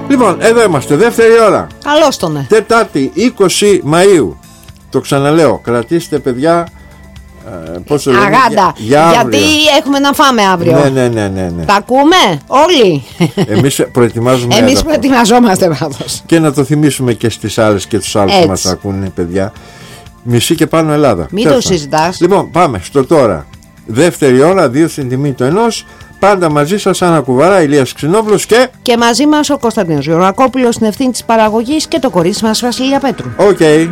Λοιπόν, εδώ είμαστε, δεύτερη ώρα. Καλώς τον. Τετάρτη 20 Μαΐου. Το ξαναλέω, κρατήστε παιδιά. Πόσο λέμε, αγάντα. για γιατί έχουμε να φάμε αύριο. Ναι. Τα ακούμε όλοι. Εμείς προετοιμάζουμε. Εμείς προετοιμαζόμαστε πάντως. Και να το θυμίσουμε και στις άλλες και τους άλλους που μας ακούνε, παιδιά. Μισή και πάνω Ελλάδα. Μην το συζητάς. Λοιπόν, πάμε στο τώρα. Δεύτερη ώρα, 2 στην τιμή του ενός. Πάντα μαζί σας, Άννα Κουβαρά, Ηλίας Ξινόβλος και μαζί μας ο Κωνσταντίνος Γεωργακόπουλος στην ευθύνη της παραγωγής και το κορίτσι μας Βασιλεία Πέτρου. Οκ.